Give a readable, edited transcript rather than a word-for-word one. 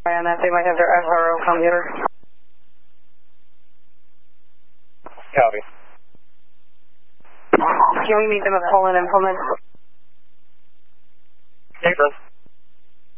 on that. They might have their FRO come here. Copy. Can we meet them at Poland Implement? Hey, Chris.